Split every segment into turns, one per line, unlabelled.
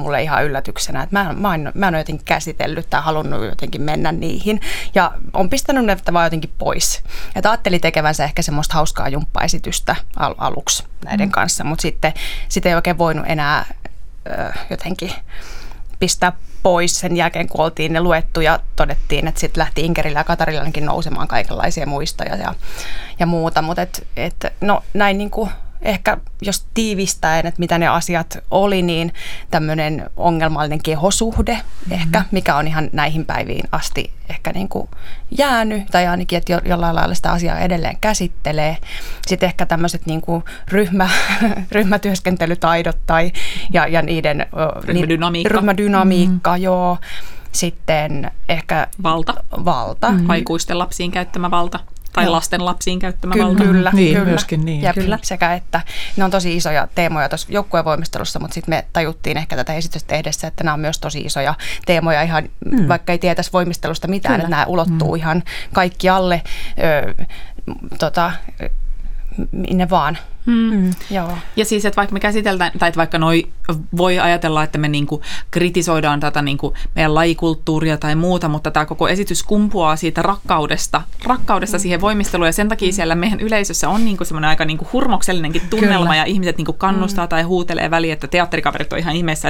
mulle ihan yllätyksenä, että mä en ole jotenkin käsitellyt tai halunnut jotenkin mennä niihin. Ja on pistänyt ne vaan jotenkin pois. Että ajattelin tekevänsä ehkä semmoista hauskaa jumppaesitystä aluksi näiden kanssa, mutta sitten ei oikein voinut enää jotenkin pistää pois sen jälkeen, kun oltiin ne luettu ja todettiin, että sitten lähti Inkerillä ja Katarillakin nousemaan kaikenlaisia muistoja ja muuta. Mutta no näin niin kuin ehkä jos tiivistäen, että mitä ne asiat oli, niin tämmöinen ongelmallinen kehosuhde ehkä, mikä on ihan näihin päiviin asti ehkä niin kuin jäänyt, tai ainakin, että jollain lailla sitä asiaa edelleen käsittelee. Sitten ehkä tämmöiset niin kuin ryhmätyöskentelytaidot ja niiden ryhmädynamiikka, joo. Sitten ehkä valta.
Aikuisten lapsiin käyttämä valta. Tai lasten lapsiin käyttämä valta.
Kyllä.
Myöskin niin.
Ja kyllä. Sekä että ne on tosi isoja teemoja tuossa joukkuevoimistelussa, mutta sitten me tajuttiin ehkä tätä esitystä tehdessä, että nämä on myös tosi isoja teemoja ihan, vaikka ei tietäisi voimistelusta mitään, että nämä ulottuu ihan kaikkialle, minne vaan.
Joo. Ja siis, että vaikka me käsitellään, tai että vaikka voi ajatella, että me niinku kritisoidaan tätä niinku meidän lajikulttuuria tai muuta, mutta tämä koko esitys kumpuaa siitä rakkaudesta siihen voimisteluun, ja sen takia siellä meidän yleisössä on niinku semmoinen aika niinku hurmoksellinenkin tunnelma, kyllä. Ja ihmiset niinku kannustaa tai huutelee väliin, että teatterikaverit on ihan ihmeessä,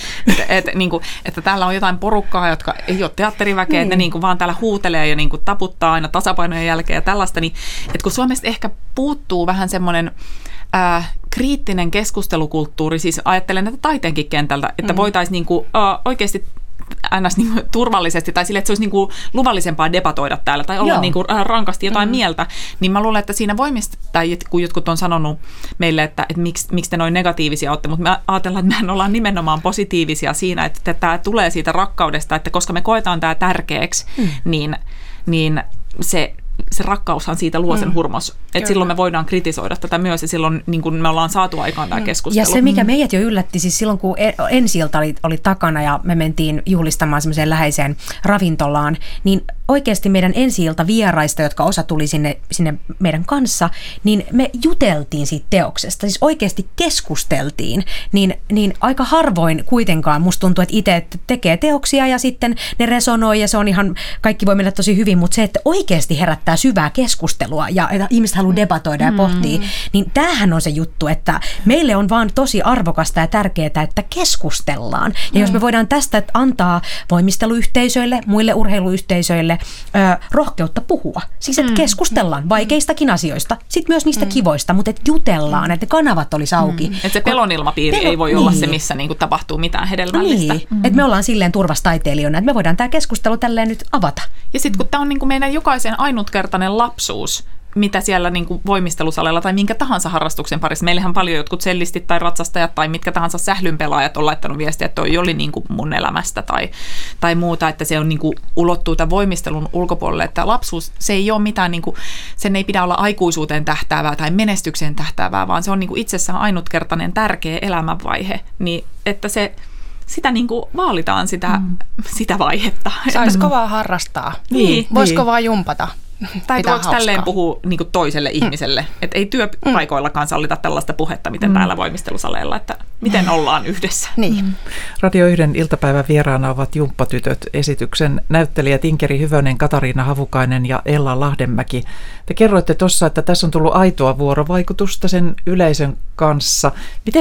että täällä on jotain porukkaa, jotka ei ole teatteriväkeä, että ne niinku vaan täällä huutelee ja niinku taputtaa aina tasapainojen jälkeen ja tällaista, niin että kun Suomesta ehkä puuttuu vähän semmoinen kriittinen keskustelukulttuuri, siis ajattelen tätä taiteenkin kentältä, että voitaisiin niinku, oikeasti niinku turvallisesti tai sille, että se olisi niinku luvallisempaa debatoida täällä tai olla niinku rankasti jotain mieltä, niin mä luulen, että siinä voimistajat, kun jotkut on sanonut meille, että miksi te noin negatiivisia olette, mutta me ajatellaan, että mehän ollaan nimenomaan positiivisia siinä, että tämä tulee siitä rakkaudesta, että koska me koetaan tämä tärkeäksi, niin se rakkaushan siitä luo sen hurmos. Että silloin me voidaan kritisoida tätä myös, ja silloin niin kun me ollaan saatu aikaan tämä keskustelu.
Ja se, mikä meidät jo yllätti, siis silloin kun ensi-ilta oli takana ja me mentiin juhlistamaan semmoiseen läheiseen ravintolaan, niin oikeasti meidän ensi-ilta vieraista, jotka osa tuli sinne meidän kanssa, niin me juteltiin siitä teoksesta. Siis oikeasti keskusteltiin. Niin aika harvoin kuitenkaan musta tuntuu, että itse tekee teoksia ja sitten ne resonoi ja se on ihan, kaikki voi mennä tosi hyvin, mutta se, että oikeasti herättää syvää keskustelua ja ihmiset haluaa debatoida ja pohtia, niin tämähän on se juttu, että meille on vaan tosi arvokasta ja tärkeää, että keskustellaan. Ja jos me voidaan tästä antaa voimisteluyhteisöille, muille urheiluyhteisöille rohkeutta puhua. Siis, että keskustellaan vaikeistakin asioista, sitten myös niistä kivoista, mutta että jutellaan, että kanavat olisi auki.
Että se pelonilmapiiri ei voi olla se, missä niinku tapahtuu mitään hedelmällistä.
Että me ollaan silleen turvastaiteilijoina, että me voidaan tämä keskustelu tälleen nyt avata.
Ja sitten kun tämä on niinku meidän jokaisen ainutkertainen lapsuus, mitä siellä niin kuin voimistelusalilla tai minkä tahansa harrastuksen parissa. Meillähän paljon jotkut sellistit tai ratsastajat tai mitkä tahansa sählynpelaajat on laittanut viestiä, että toi oli niin kuin mun elämästä tai muuta, että se on niin kuin ulottuu tämän voimistelun ulkopuolelle, että lapsuus, se ei ole mitään, niin kuin, sen ei pidä olla aikuisuuteen tähtäävää tai menestykseen tähtäävää, vaan se on niin kuin itsessään ainutkertainen tärkeä elämänvaihe, niin että sitä niin kuin vaalitaan sitä vaihetta.
Saisi kovaa harrastaa. Voisiko vaan jumpata?
Tai voiko tälleen puhua niin kuin toiselle ihmiselle? Että ei työpaikoillakaan sallita tällaista puhetta, miten täällä voimistelusaleilla, että miten ollaan yhdessä.
Radio 1 iltapäivän vieraana ovat Jumppatytöt -esityksen näyttelijät Inkeri Hyvönen, Katariina Havukainen ja Ella Lahdenmäki. Te kerroitte tuossa, että tässä on tullut aitoa vuorovaikutusta sen yleisön kanssa. Miten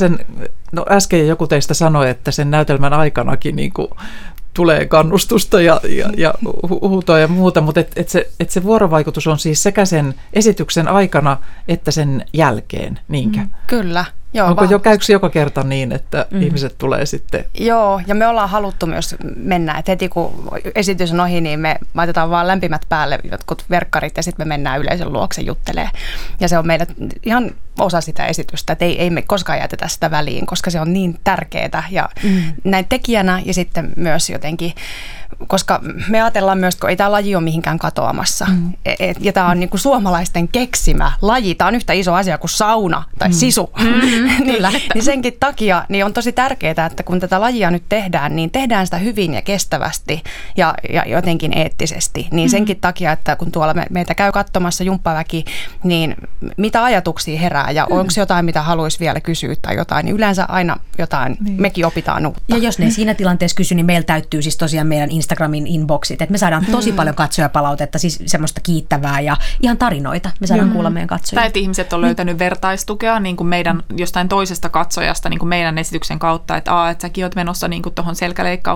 äsken joku teistä sanoi, että sen näytelmän aikanakin niin kuin tulee kannustusta ja huutoa ja muuta, mutta et se vuorovaikutus on siis sekä sen esityksen aikana että sen jälkeen, niinkö?
Kyllä. Joo,
käykö joka kerta niin, että ihmiset tulee sitten?
Joo, ja me ollaan haluttu myös mennä, että heti kun esitys on ohi, niin me laitetaan vaan lämpimät päälle jotkut verkkarit ja sitten me mennään yleisön luokse juttelee. Ja se on meille ihan osa sitä esitystä, että ei me koskaan jätetä sitä väliin, koska se on niin tärkeää ja näin tekijänä ja sitten myös jotenkin, koska me ajatellaan myös, kun ei tämä laji ole mihinkään katoamassa. Ja tämä on niin kuin suomalaisten keksimä laji. Tämä on yhtä iso asia kuin sauna tai sisu. niin senkin takia niin on tosi tärkeää, että kun tätä lajia nyt tehdään, niin tehdään sitä hyvin ja kestävästi ja jotenkin eettisesti. Niin senkin takia, että kun tuolla meitä käy katsomassa jumppaväki, niin mitä ajatuksia herää herää ja onko jotain, mitä haluaisi vielä kysyä tai jotain, niin yleensä aina jotain, mekin opitaan uutta.
Ja jos ne siinä tilanteessa kysy, niin meillä täyttyy siis tosiaan meidän Instagramin inboxit, että me saadaan tosi paljon katsojapalautetta, siis semmoista kiittävää ja ihan tarinoita. Me saadaan kuulla meidän katsojia.
Tai että ihmiset on löytänyt vertaistukea niin kuin meidän jostain toisesta katsojasta niin kuin meidän esityksen kautta, että säkin oot menossa niin kuin tuohon selkäleikkaukseen